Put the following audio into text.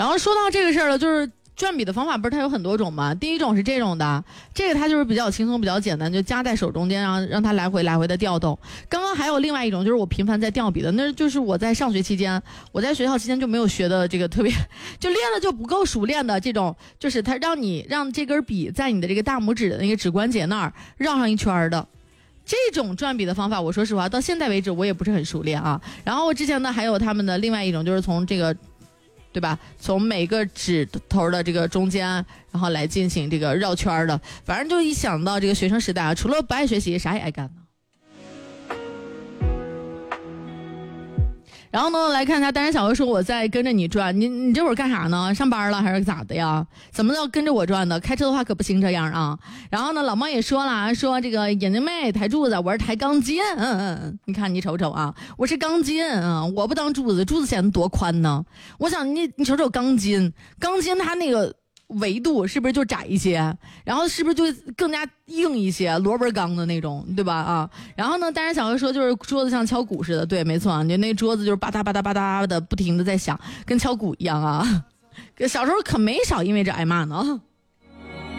然后说到这个事儿了，就是转笔的方法不是它有很多种吗？第一种是这种的，这个它就是比较轻松比较简单，就夹在手中间，让它来回的调动。刚刚还有另外一种，就是我频繁在调笔的，那就是我在上学期间，我在学校期间就没有学的这个特别，就练的就不够熟练的这种，就是它让这根笔在你的这个大拇指的那个指关节那儿绕上一圈的。这种转笔的方法，我说实话，到现在为止我也不是很熟练啊。然后之前呢，还有他们的另外一种，就是从这个。对吧？从每个指头的这个中间，然后来进行这个绕圈的。反正就一想到这个学生时代啊，除了不爱学习，啥也爱干呢。然后呢，来看一下单身小哥说我在跟着你转，你这会儿干啥呢？上班了还是咋的呀？怎么要跟着我转的？开车的话可不行这样啊。然后呢，老猫也说了，说这个眼睛妹抬柱子，我是抬钢筋。你看你瞅瞅啊，我是钢筋啊，我不当柱子，柱子显得多宽呢。我想你瞅瞅钢筋它那个维度是不是就窄一些，然后是不是就更加硬一些，萝卜钢的那种，对吧啊？然后呢，当然小哥说就是桌子像敲鼓似的，对，没错，你那桌子就是吧嗒吧嗒吧嗒的不停的在响，跟敲鼓一样啊。小时候可没少因为这挨骂呢。